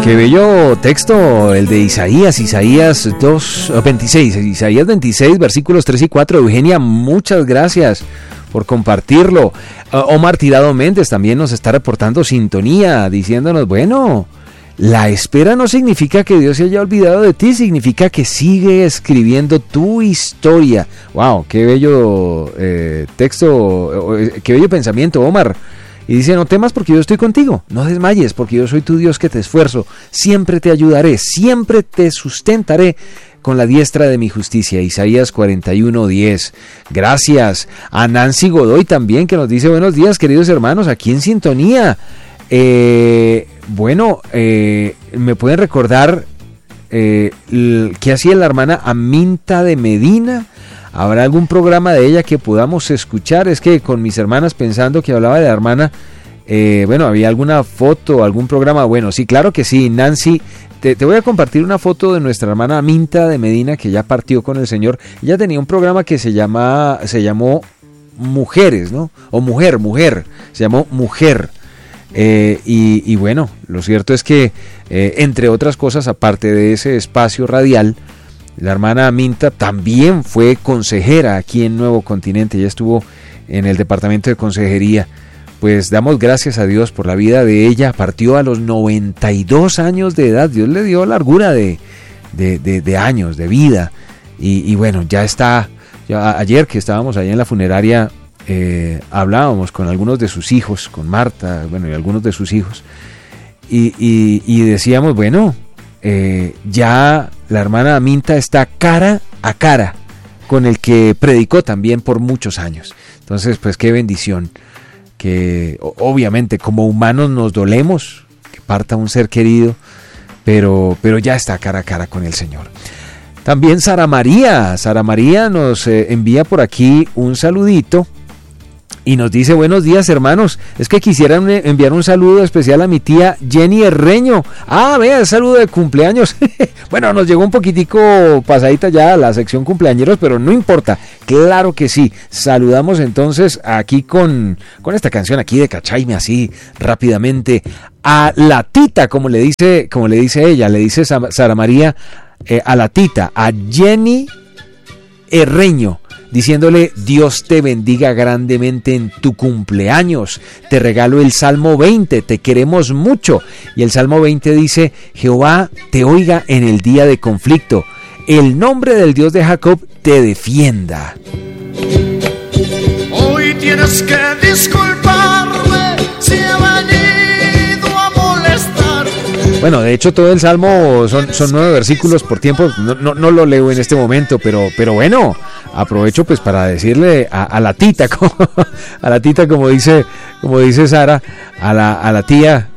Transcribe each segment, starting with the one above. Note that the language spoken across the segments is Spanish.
Qué bello texto el de Isaías 26, versículos 3 y 4. Eugenia, muchas gracias por compartirlo. Omar Tirado Méndez también nos está reportando sintonía, diciéndonos, bueno, la espera no significa que Dios se haya olvidado de ti, significa que sigue escribiendo tu historia. Wow, qué bello texto, qué bello pensamiento, Omar. Y dice, no temas porque yo estoy contigo, no desmayes porque yo soy tu Dios que te esfuerzo, siempre te ayudaré, siempre te sustentaré con la diestra de mi justicia. Isaías 41:10. Gracias a Nancy Godoy también, que nos dice, buenos días queridos hermanos, aquí en sintonía. ¿Me pueden recordar qué hacía la hermana Aminta de Medina? ¿Habrá algún programa de ella que podamos escuchar? Es que con mis hermanas, pensando que hablaba de la hermana, ¿había alguna foto, algún programa? Bueno, sí, claro que sí, Nancy. Te voy a compartir una foto de nuestra hermana Aminta de Medina, que ya partió con el Señor. Ella tenía un programa que se llamó Mujeres, ¿no? O Mujer, se llamó Mujer. Y bueno, lo cierto es que, entre otras cosas, aparte de ese espacio radial, la hermana Aminta también fue consejera aquí en Nuevo Continente. Ella estuvo en el departamento de consejería. Pues damos gracias a Dios por la vida de ella. Partió a los 92 años de edad. Dios le dio largura de años, de vida. Y bueno, ya está. Ayer que estábamos allá en la funeraria, hablábamos con algunos de sus hijos, con Marta, y algunos de sus hijos. Y decíamos, ya la hermana Aminta está cara a cara con el que predicó también por muchos años. Entonces, pues qué bendición, que obviamente como humanos nos dolemos que parta un ser querido, pero ya está cara a cara con el Señor. También Sara María nos envía por aquí un saludito. Y nos dice, buenos días hermanos, es que quisiera enviar un saludo especial a mi tía Jenny Herreño. Vea, el saludo de cumpleaños. Bueno, nos llegó un poquitico pasadita ya a la sección cumpleañeros, pero no importa, claro que sí. Saludamos entonces aquí con esta canción aquí de Cachaime, así rápidamente, a la tita, como le dice ella, le dice Sara María, a la tita, a Jenny Herreño, diciéndole, Dios te bendiga grandemente en tu cumpleaños, te regalo el Salmo 20, te queremos mucho. Y el Salmo 20 dice, Jehová te oiga en el día de conflicto, el nombre del Dios de Jacob te defienda. Hoy tienes que disculparme si he venido a molestar. Bueno, de hecho todo el Salmo son 9 versículos por tiempo, no lo leo en este momento, pero bueno, aprovecho pues para decirle a la tita, como dice Sara, a la tía,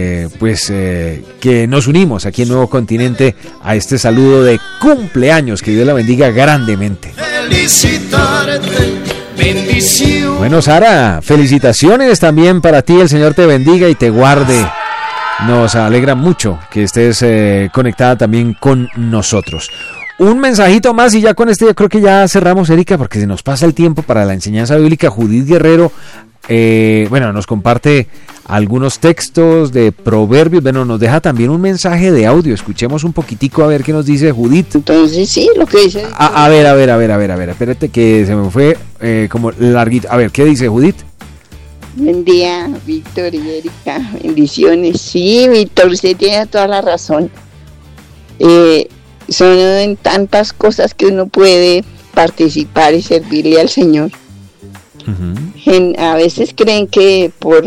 que nos unimos aquí en Nuevo Continente a este saludo de cumpleaños, que Dios la bendiga grandemente. Felicitarte, bendición. Bueno, Sara, felicitaciones también para ti, el Señor te bendiga y te guarde. Nos alegra mucho que estés conectada también con nosotros. Un mensajito más y ya con este yo creo que ya cerramos, Erika, porque se nos pasa el tiempo para la enseñanza bíblica. Judith Guerrero, nos comparte algunos textos de Proverbios. Nos deja también un mensaje de audio. Escuchemos un poquitico a ver qué nos dice Judith. Entonces sí, lo que dice. A ver, espérate que se me fue como larguito. A ver, ¿qué dice Judith? Buen día, Víctor y Erika, bendiciones. Sí, Víctor, usted tiene toda la razón. Son en tantas cosas que uno puede participar y servirle al Señor. Uh-huh. A veces creen que por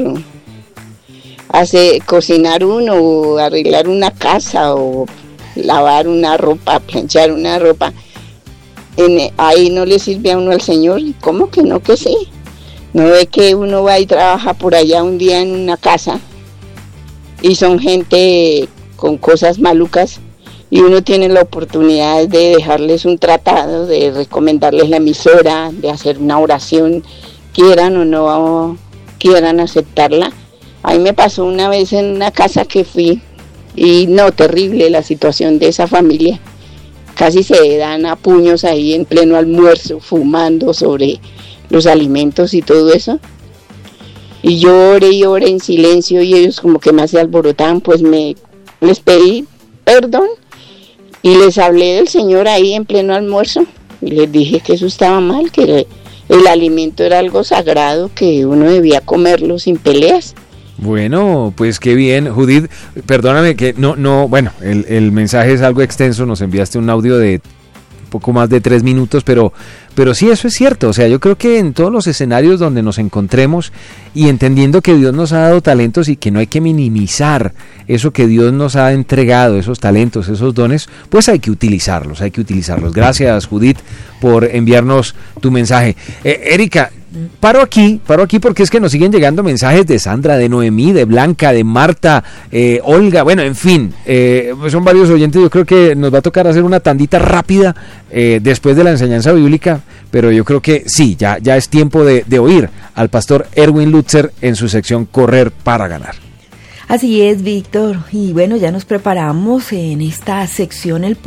cocinar uno, o arreglar una casa, o lavar una ropa, planchar una ropa, ahí no le sirve a uno al Señor. ¿Cómo que no? Que sí. No ve que uno va y trabaja por allá un día en una casa y son gente con cosas malucas y uno tiene la oportunidad de dejarles un tratado, de recomendarles la emisora, de hacer una oración, quieran o no quieran aceptarla. A mí me pasó una vez en una casa que fui y no, terrible la situación de esa familia. Casi se dan a puños ahí en pleno almuerzo, fumando sobre los alimentos y todo eso, y lloré en silencio y ellos como que más se alborotaban, pues me les pedí perdón y les hablé del Señor ahí en pleno almuerzo y les dije que eso estaba mal, que el alimento era algo sagrado, que uno debía comerlo sin peleas. Bueno, pues qué bien, Judith, perdóname que bueno, el mensaje es algo extenso, nos enviaste un audio de poco más de 3 minutos, pero sí, eso es cierto. O sea, yo creo que en todos los escenarios donde nos encontremos y entendiendo que Dios nos ha dado talentos y que no hay que minimizar eso que Dios nos ha entregado, esos talentos, esos dones, pues hay que utilizarlos. Gracias, Judith, por enviarnos tu mensaje. Erika, paro aquí porque es que nos siguen llegando mensajes de Sandra, de Noemí, de Blanca, de Marta, Olga, bueno, en fin, pues son varios oyentes. Yo creo que nos va a tocar hacer una tandita rápida después de la enseñanza bíblica, pero yo creo que sí, ya es tiempo de oír al pastor Erwin Lutzer en su sección Correr para Ganar. Así es, Víctor, y bueno, ya nos preparamos en esta sección el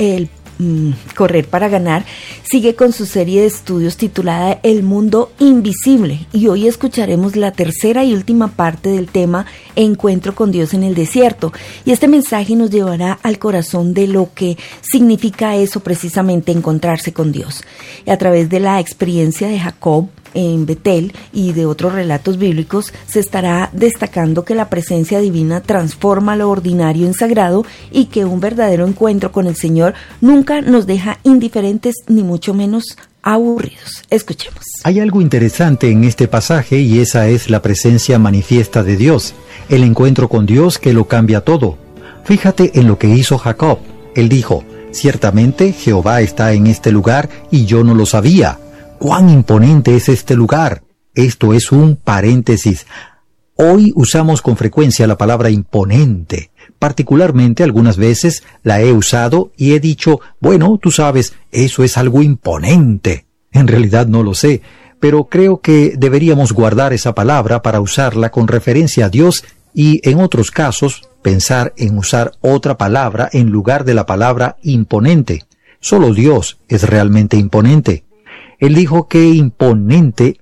Correr para Ganar. Sigue con su serie de estudios titulada El Mundo Invisible, y hoy escucharemos la tercera y última parte del tema Encuentro con Dios en el desierto, y este mensaje nos llevará al corazón de lo que significa eso, precisamente encontrarse con Dios. Y a través de la experiencia de Jacob en Betel y de otros relatos bíblicos, se estará destacando que la presencia divina transforma lo ordinario en sagrado y que un verdadero encuentro con el Señor nunca nos deja indiferentes ni mucho menos aburridos. Escuchemos. Hay algo interesante en este pasaje y esa es la presencia manifiesta de Dios, el encuentro con Dios que lo cambia todo. Fíjate en lo que hizo Jacob. Él dijo: ciertamente Jehová está en este lugar y yo no lo sabía. ¡Cuán imponente es este lugar! Esto es un paréntesis. Hoy usamos con frecuencia la palabra imponente. Particularmente algunas veces la he usado y he dicho, bueno, tú sabes, eso es algo imponente. En realidad no lo sé, pero creo que deberíamos guardar esa palabra para usarla con referencia a Dios y en otros casos pensar en usar otra palabra en lugar de la palabra imponente. Solo Dios es realmente imponente. Él dijo, qué imponente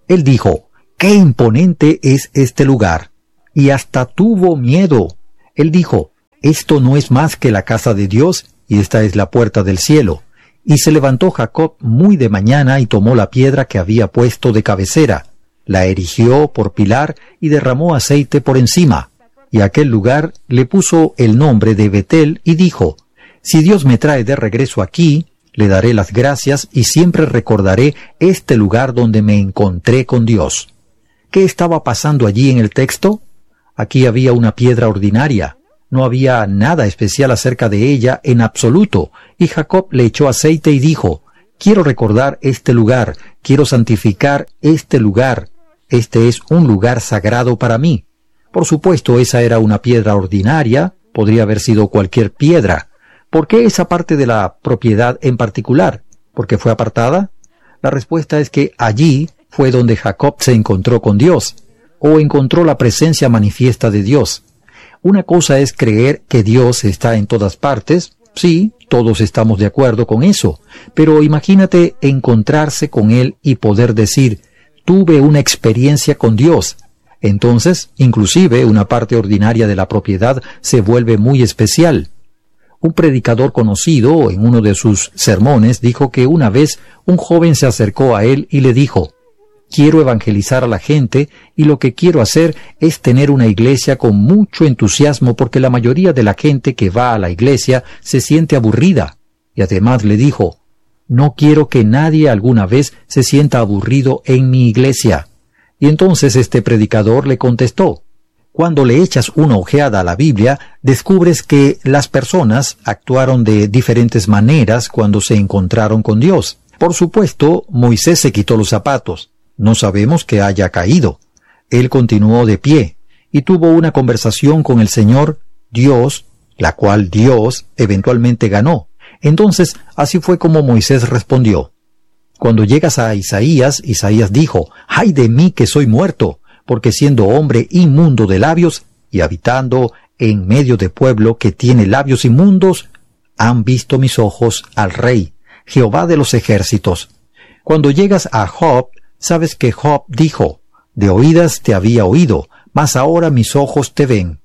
es este lugar. Y hasta tuvo miedo. Él dijo, esto no es más que la casa de Dios, y esta es la puerta del cielo. Y se levantó Jacob muy de mañana y tomó la piedra que había puesto de cabecera, la erigió por pilar y derramó aceite por encima. Y a aquel lugar le puso el nombre de Betel y dijo, si Dios me trae de regreso aquí, le daré las gracias y siempre recordaré este lugar donde me encontré con Dios. ¿Qué estaba pasando allí en el texto? Aquí había una piedra ordinaria. No había nada especial acerca de ella en absoluto. Y Jacob le echó aceite y dijo, quiero recordar este lugar, quiero santificar este lugar. Este es un lugar sagrado para mí. Por supuesto, esa era una piedra ordinaria, podría haber sido cualquier piedra. ¿Por qué esa parte de la propiedad en particular? ¿Por qué fue apartada? La respuesta es que allí fue donde Jacob se encontró con Dios, o encontró la presencia manifiesta de Dios. Una cosa es creer que Dios está en todas partes. Sí, todos estamos de acuerdo con eso, pero imagínate encontrarse con Él y poder decir, tuve una experiencia con Dios. Entonces, inclusive, una parte ordinaria de la propiedad se vuelve muy especial. Un predicador conocido, en uno de sus sermones, dijo que una vez un joven se acercó a él y le dijo, quiero evangelizar a la gente y lo que quiero hacer es tener una iglesia con mucho entusiasmo porque la mayoría de la gente que va a la iglesia se siente aburrida. Y además le dijo, no quiero que nadie alguna vez se sienta aburrido en mi iglesia. Y entonces este predicador le contestó, cuando le echas una ojeada a la Biblia, descubres que las personas actuaron de diferentes maneras cuando se encontraron con Dios. Por supuesto, Moisés se quitó los zapatos. No sabemos que haya caído. Él continuó de pie y tuvo una conversación con el Señor, Dios, la cual Dios eventualmente ganó. Entonces, así fue como Moisés respondió. Cuando llegas a Isaías, Isaías dijo, ¡ay de mí que soy muerto! Porque siendo hombre inmundo de labios y habitando en medio de pueblo que tiene labios inmundos, han visto mis ojos al Rey, Jehová de los ejércitos. Cuando llegas a Job, sabes que Job dijo, de oídas te había oído, mas ahora mis ojos te ven.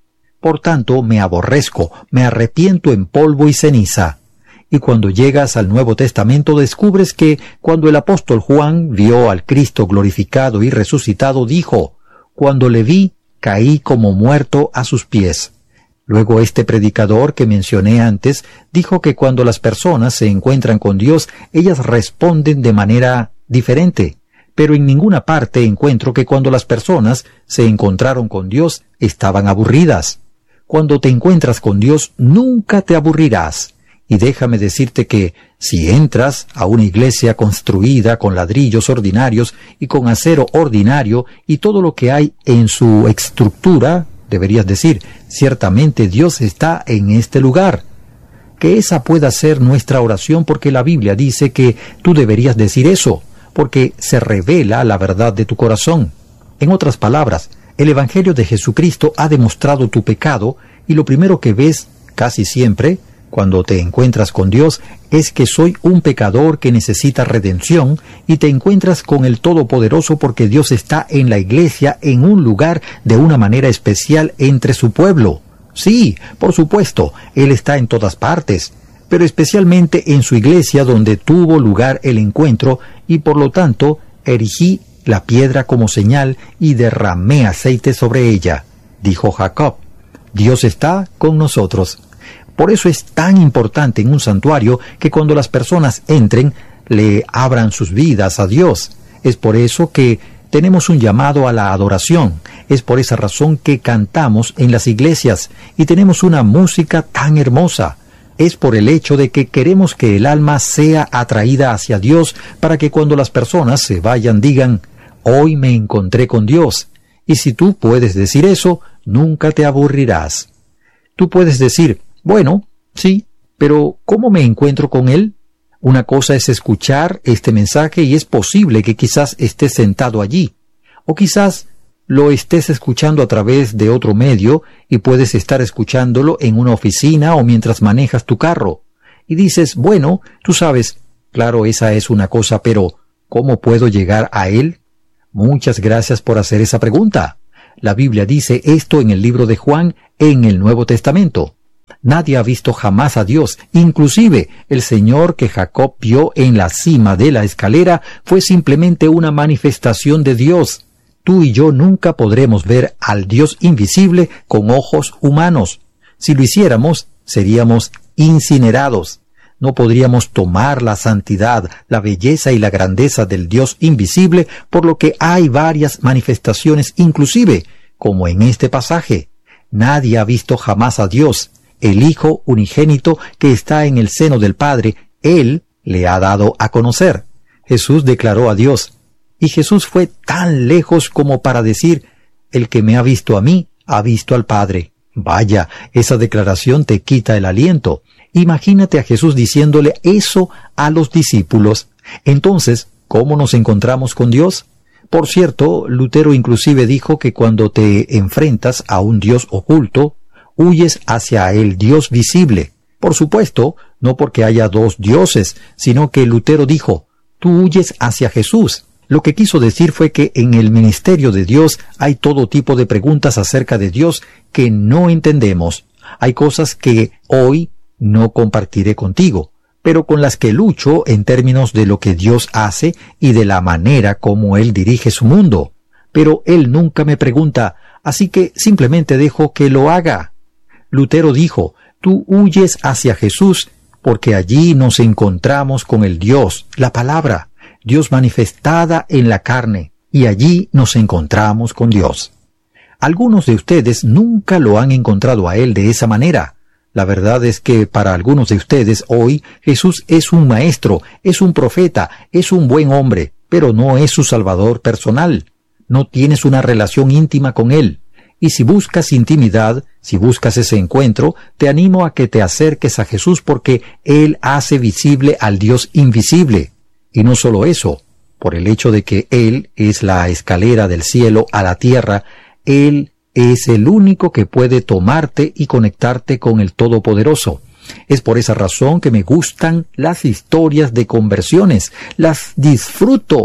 Por tanto, me aborrezco, me arrepiento en polvo y ceniza. Y cuando llegas al Nuevo Testamento descubres que cuando el apóstol Juan vio al Cristo glorificado y resucitado, dijo: cuando le vi, caí como muerto a sus pies. Luego este predicador que mencioné antes dijo que cuando las personas se encuentran con Dios, ellas responden de manera diferente. Pero en ninguna parte encuentro que cuando las personas se encontraron con Dios, estaban aburridas. Cuando te encuentras con Dios, nunca te aburrirás. Y déjame decirte que si entras a una iglesia construida con ladrillos ordinarios y con acero ordinario y todo lo que hay en su estructura, deberías decir: ciertamente Dios está en este lugar. Que esa pueda ser nuestra oración, porque la Biblia dice que tú deberías decir eso, porque se revela la verdad de tu corazón. En otras palabras, el Evangelio de Jesucristo ha demostrado tu pecado, y lo primero que ves, casi siempre, cuando te encuentras con Dios, es que soy un pecador que necesita redención, y te encuentras con el Todopoderoso porque Dios está en la iglesia en un lugar de una manera especial entre su pueblo. Sí, por supuesto, Él está en todas partes, pero especialmente en su iglesia donde tuvo lugar el encuentro, y por lo tanto erigí la piedra como señal y derramé aceite sobre ella. Dijo Jacob: Dios está con nosotros. Por eso es tan importante en un santuario que cuando las personas entren, le abran sus vidas a Dios. Es por eso que tenemos un llamado a la adoración. Es por esa razón que cantamos en las iglesias y tenemos una música tan hermosa. Es por el hecho de que queremos que el alma sea atraída hacia Dios, para que cuando las personas se vayan digan: hoy me encontré con Dios. Y si tú puedes decir eso, nunca te aburrirás. Tú puedes decir: bueno, sí, pero ¿cómo me encuentro con Él? Una cosa es escuchar este mensaje y es posible que quizás estés sentado allí, o quizás lo estés escuchando a través de otro medio y puedes estar escuchándolo en una oficina o mientras manejas tu carro. Y dices: bueno, tú sabes, claro, esa es una cosa, pero ¿cómo puedo llegar a Él? Muchas gracias por hacer esa pregunta. La Biblia dice esto en el libro de Juan, en el Nuevo Testamento. Nadie ha visto jamás a Dios. Inclusive el Señor que Jacob vio en la cima de la escalera fue simplemente una manifestación de Dios. Tú y yo nunca podremos ver al Dios invisible con ojos humanos. Si lo hiciéramos, seríamos incinerados. No podríamos tomar la santidad, la belleza y la grandeza del Dios invisible, por lo que hay varias manifestaciones, inclusive, como en este pasaje. Nadie ha visto jamás a Dios. El Hijo unigénito que está en el seno del Padre, Él le ha dado a conocer. Jesús declaró a Dios, y Jesús fue tan lejos como para decir: el que me ha visto a mí, ha visto al Padre. Vaya, esa declaración te quita el aliento. Imagínate a Jesús diciéndole eso a los discípulos. Entonces, ¿cómo nos encontramos con Dios? Por cierto, Lutero inclusive dijo que cuando te enfrentas a un Dios oculto, huyes hacia el Dios visible. Por supuesto, no porque haya dos dioses, sino que Lutero dijo: tú huyes hacia Jesús. Lo que quiso decir fue que en el ministerio de Dios hay todo tipo de preguntas acerca de Dios que no entendemos. Hay cosas que hoy no compartiré contigo, pero con las que lucho en términos de lo que Dios hace y de la manera como Él dirige su mundo. Pero Él nunca me pregunta, así que simplemente dejo que lo haga. Lutero dijo: tú huyes hacia Jesús porque allí nos encontramos con el Dios, la palabra, Dios manifestada en la carne, y allí nos encontramos con Dios. Algunos de ustedes nunca lo han encontrado a Él de esa manera. La verdad es que para algunos de ustedes hoy Jesús es un maestro, es un profeta, es un buen hombre, pero no es su Salvador personal. No tienes una relación íntima con Él. Y si buscas intimidad, si buscas ese encuentro, te animo a que te acerques a Jesús porque Él hace visible al Dios invisible. Y no solo eso, por el hecho de que Él es la escalera del cielo a la tierra, Él es el único que puede tomarte y conectarte con el Todopoderoso. Es por esa razón que me gustan las historias de conversiones. Las disfruto.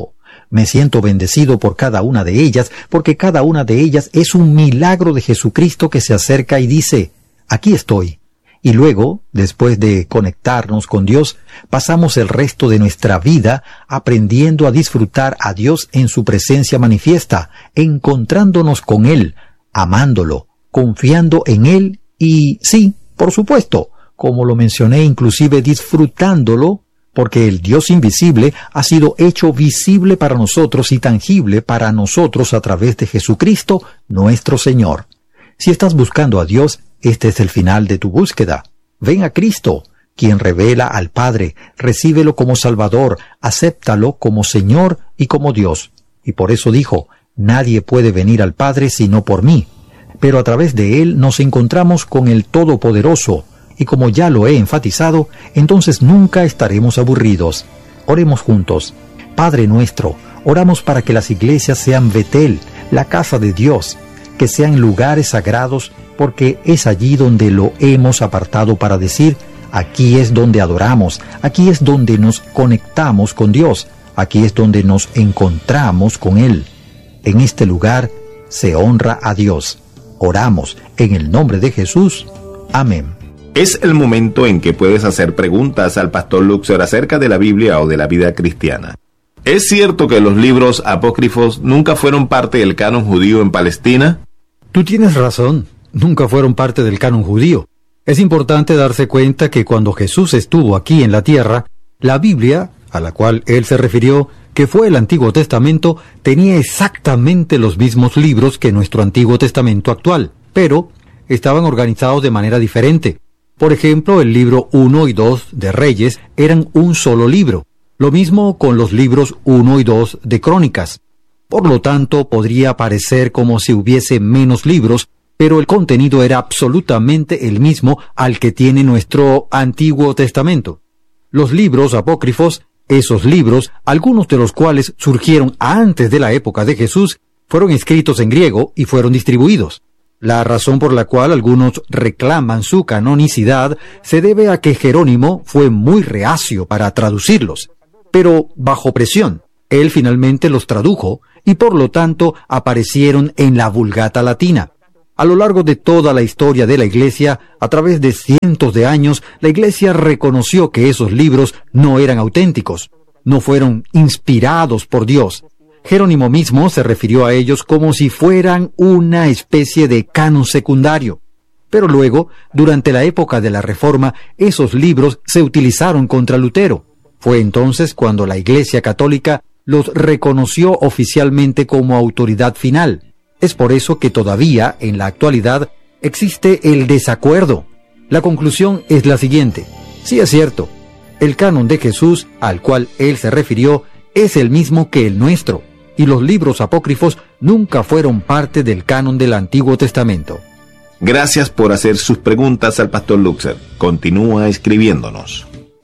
Me siento bendecido por cada una de ellas, porque cada una de ellas es un milagro de Jesucristo que se acerca y dice, aquí estoy. Y luego, después de conectarnos con Dios, pasamos el resto de nuestra vida aprendiendo a disfrutar a Dios en su presencia manifiesta, encontrándonos con Él, amándolo, confiando en Él y, sí, por supuesto, como lo mencioné, inclusive disfrutándolo, porque el Dios invisible ha sido hecho visible para nosotros y tangible para nosotros a través de Jesucristo, nuestro Señor. Si estás buscando a Dios, este es el final de tu búsqueda. Ven a Cristo, quien revela al Padre, recíbelo como Salvador, acéptalo como Señor y como Dios. Y por eso dijo, nadie puede venir al Padre sino por mí. Pero a través de Él nos encontramos con el Todopoderoso, y como ya lo he enfatizado, entonces nunca estaremos aburridos. Oremos juntos. Padre nuestro, oramos para que las iglesias sean Betel, la casa de Dios, que sean lugares sagrados, porque es allí donde lo hemos apartado para decir, aquí es donde adoramos, aquí es donde nos conectamos con Dios, aquí es donde nos encontramos con Él. En este lugar se honra a Dios. Oramos en el nombre de Jesús. Amén. Es el momento en que puedes hacer preguntas al pastor Luxer acerca de la Biblia o de la vida cristiana. ¿Es cierto que los libros apócrifos nunca fueron parte del canon judío en Palestina? Tú tienes razón, nunca fueron parte del canon judío. Es importante darse cuenta que cuando Jesús estuvo aquí en la tierra, la Biblia, a la cual él se refirió, que fue el Antiguo Testamento, tenía exactamente los mismos libros que nuestro Antiguo Testamento actual, pero estaban organizados de manera diferente. Por ejemplo, el libro 1 y 2 de Reyes eran un solo libro. Lo mismo con los libros 1 y 2 de Crónicas. Por lo tanto, podría parecer como si hubiese menos libros, pero el contenido era absolutamente el mismo al que tiene nuestro Antiguo Testamento. Los libros apócrifos, esos libros, algunos de los cuales surgieron antes de la época de Jesús, fueron escritos en griego y fueron distribuidos. La razón por la cual algunos reclaman su canonicidad se debe a que Jerónimo fue muy reacio para traducirlos, pero bajo presión. Él finalmente los tradujo y por lo tanto aparecieron en la Vulgata Latina. A lo largo de toda la historia de la Iglesia, a través de cientos de años, la Iglesia reconoció que esos libros no eran auténticos, no fueron inspirados por Dios. Jerónimo mismo se refirió a ellos como si fueran una especie de canon secundario. Pero luego, durante la época de la Reforma, esos libros se utilizaron contra Lutero. Fue entonces cuando la Iglesia Católica los reconoció oficialmente como autoridad final. Es por eso que todavía, en la actualidad, existe el desacuerdo. La conclusión es la siguiente. Sí es cierto, el canon de Jesús, al cual él se refirió, es el mismo que el nuestro, y los libros apócrifos nunca fueron parte del canon del Antiguo Testamento. Gracias por hacer sus preguntas al pastor Luxer. Continúa escribiéndonos.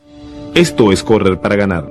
Esto es Correr para Ganar.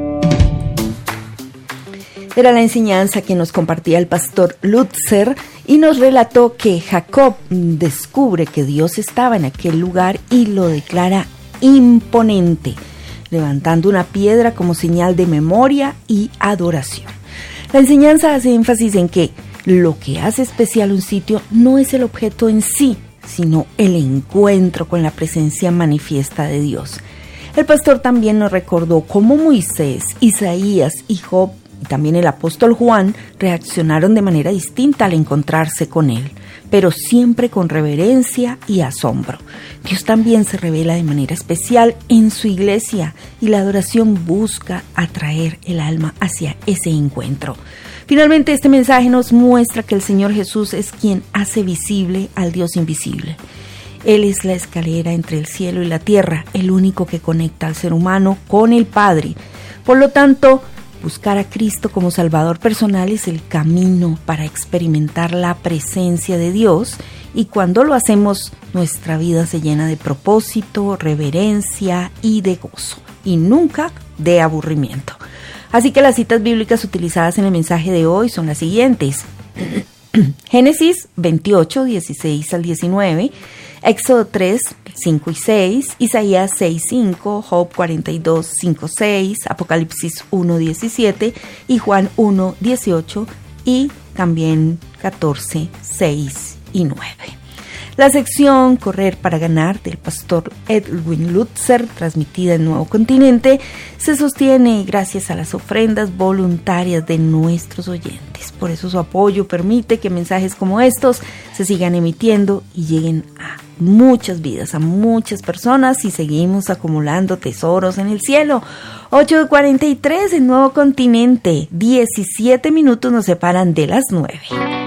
Era la enseñanza que nos compartía el pastor Luxer y nos relató que Jacob descubre que Dios estaba en aquel lugar y lo declara imponente, levantando una piedra como señal de memoria y adoración. La enseñanza hace énfasis en que lo que hace especial un sitio no es el objeto en sí, sino el encuentro con la presencia manifiesta de Dios. El pastor también nos recordó cómo Moisés, Isaías y Job, y también el apóstol Juan, reaccionaron de manera distinta al encontrarse con él, pero siempre con reverencia y asombro. Dios también se revela de manera especial en su iglesia y la adoración busca atraer el alma hacia ese encuentro. Finalmente, este mensaje nos muestra que el Señor Jesús es quien hace visible al Dios invisible. Él es la escalera entre el cielo y la tierra, el único que conecta al ser humano con el Padre. Por lo tanto, buscar a Cristo como Salvador personal es el camino para experimentar la presencia de Dios, y cuando lo hacemos, nuestra vida se llena de propósito, reverencia y de gozo, y nunca de aburrimiento. Así que las citas bíblicas utilizadas en el mensaje de hoy son las siguientes. Génesis 28, 16 al 19, Éxodo 3, 5 y 6, Isaías 6, 5, Job 42, 5, 6, Apocalipsis 1, 17 y Juan 1, 18 y también 14, 6 y 9. La sección Correr para Ganar del pastor Edwin Lutzer, transmitida en Nuevo Continente, se sostiene gracias a las ofrendas voluntarias de nuestros oyentes. Por eso su apoyo permite que mensajes como estos se sigan emitiendo y lleguen a muchas vidas, a muchas personas, y seguimos acumulando tesoros en el cielo. 8:43 en Nuevo Continente, 17 minutos nos separan de las 9.